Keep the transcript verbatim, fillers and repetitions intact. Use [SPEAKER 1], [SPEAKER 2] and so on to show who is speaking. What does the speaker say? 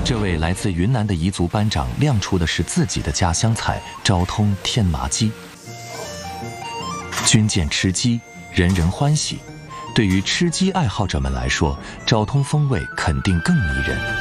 [SPEAKER 1] 这位来自云南的彝族班长亮出的是自己的家乡菜——昭通天麻鸡。军舰吃鸡，人人欢喜。对于吃鸡爱好者们来说，昭通风味肯定更迷人。